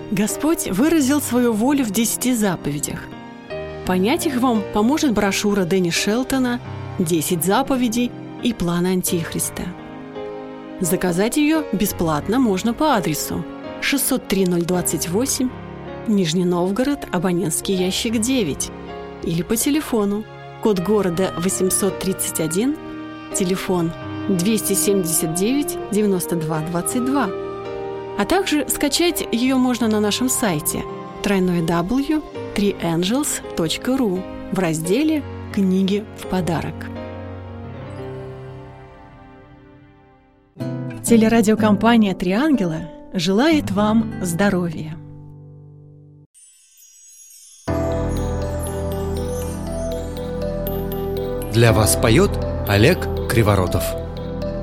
Господь выразил свою волю в 10 заповедях. Понять их вам поможет брошюра Дэнни Шелтона «10 заповедей и план Антихриста». Заказать ее бесплатно можно по адресу 603-028, Нижний Новгород, абонентский ящик 9, или по телефону, код города 831, телефон 279 92 22. А также скачать ее можно на нашем сайте www.3angels.ru в разделе «Книги в подарок». Телерадиокомпания «Три ангела» желает вам здоровья. Для вас поет Олег Криворотов.